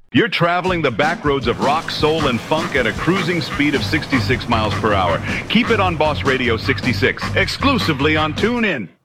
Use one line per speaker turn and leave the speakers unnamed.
You're traveling the back roads of rock, soul, and funk at a cruising speed of 66 miles per hour. Keep it on Boss Radio 66, exclusively on TuneIn.